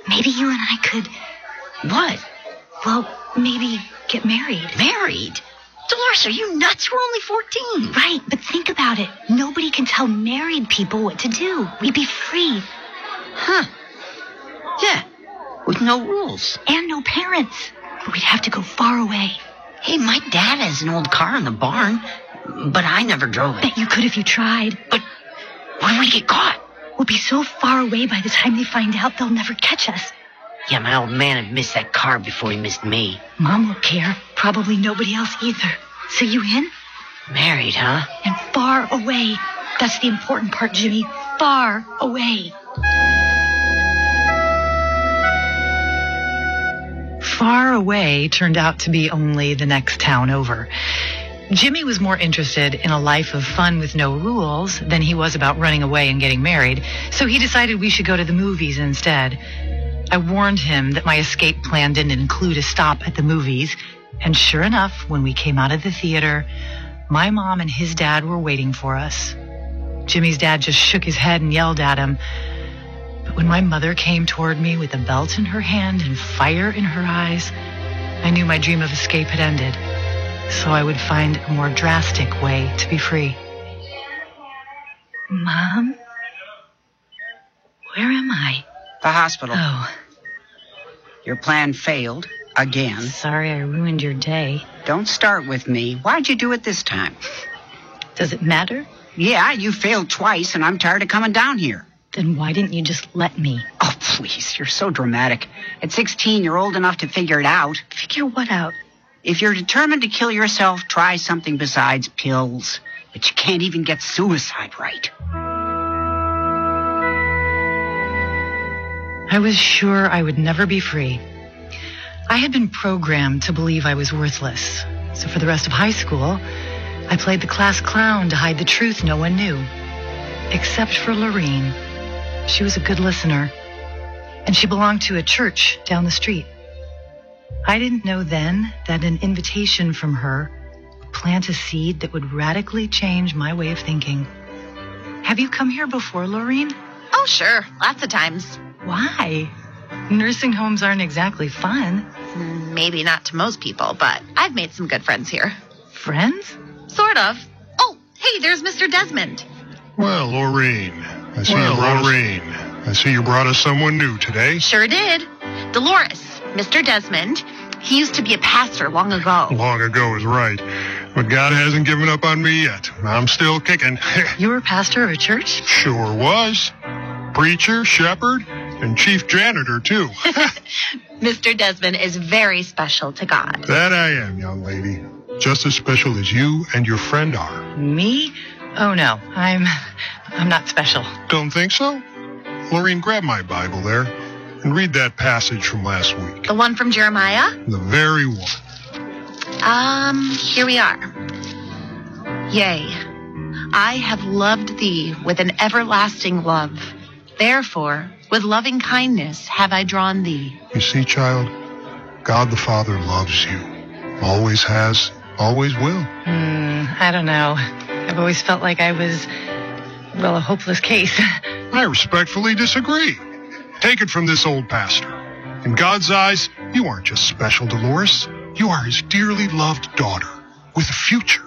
maybe you and I could... What? Well, maybe get married. Married? Dolores, are you nuts? We're only 14. Right, but think about it. Nobody can tell married people what to do. We'd be free. Huh. Yeah, with no rules. And no parents. We'd have to go far away. Hey, my dad has an old car in the barn, but I never drove it. Bet you could if you tried. But what if we get caught? We'll be so far away by the time they find out they'll never catch us. Yeah, my old man had missed that car before he missed me. Mom won't care. Probably nobody else either. So you in? Married, huh? And far away. That's the important part, Jimmy. Far away. Far away turned out to be only the next town over. Jimmy was more interested in a life of fun with no rules than he was about running away and getting married, so he decided we should go to the movies instead. I warned him that my escape plan didn't include a stop at the movies, and sure enough, when we came out of the theater, my mom and his dad were waiting for us. Jimmy's dad just shook his head and yelled at him. But when my mother came toward me with a belt in her hand and fire in her eyes, I knew my dream of escape had ended, so I would find a more drastic way to be free. Mom? Where am I? The hospital. Oh, Your plan failed. Again. sorry I ruined your day. Don't start with me. Why'd you do it this time? Does it matter? Yeah, you failed twice, and I'm tired of coming down here. Then why didn't you just let me? Oh, please, you're so dramatic. At 16, you're old enough to figure it out. Figure what out? If you're determined to kill yourself, try something besides pills. But you can't even get suicide right. I was sure I would never be free. I had been programmed to believe I was worthless. So for the rest of high school, I played the class clown to hide the truth no one knew. Except for Lorene. She was a good listener. And she belonged to a church down the street. I didn't know then that an invitation from her would plant a seed that would radically change my way of thinking. Have you come here before, Lorene? Oh, sure. Lots of times. Why? Nursing homes aren't exactly fun. Maybe not to most people, but I've made some good friends here. Friends? Sort of. Oh, hey, there's Mr. Desmond. Well, Lorene, I see you brought us someone new today. Sure did. Dolores, Mr. Desmond. He used to be a pastor long ago. Long ago is right, but God hasn't given up on me yet. I'm still kicking. You were pastor of a church? Sure was. Preacher, shepherd, and chief janitor, too. Mr. Desmond is very special to God. That I am, young lady. Just as special as you and your friend are. Me? Oh, no. I'm not special. Don't think so? Lorene, grab my Bible there and read that passage from last week. The one from Jeremiah? The very one. Here we are. Yea, I have loved thee with an everlasting love. Therefore, with loving kindness have I drawn thee. You see, child, God the Father loves you. Always has, always will. I don't know. I've always felt like I was, a hopeless case. I respectfully disagree. Take it from this old pastor. In God's eyes, you aren't just special, Dolores. You are his dearly loved daughter with a future.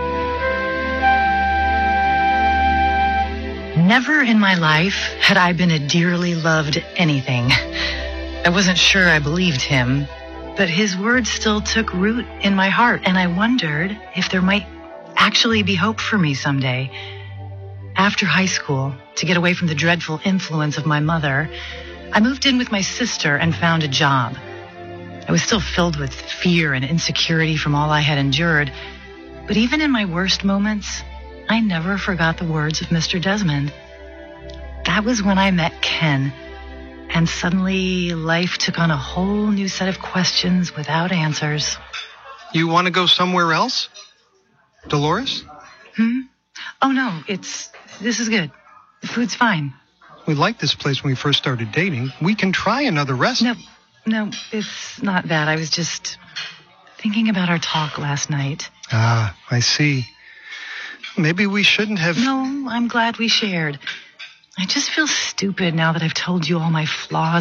Never in my life had I been a dearly loved anything. I wasn't sure I believed him, but his words still took root in my heart, and I wondered if there might actually be hope for me someday. After high school, to get away from the dreadful influence of my mother, I moved in with my sister and found a job. I was still filled with fear and insecurity from all I had endured, but even in my worst moments, I never forgot the words of Mr. Desmond. That was when I met Ken, and suddenly life took on a whole new set of questions without answers. You want to go somewhere else? Dolores? Oh, no, this is good. The food's fine. We liked this place when we first started dating. We can try another restaurant. No, it's not that. I was just thinking about our talk last night. Ah, I see. Maybe we shouldn't have... No, I'm glad we shared. I just feel stupid now that I've told you all my flaws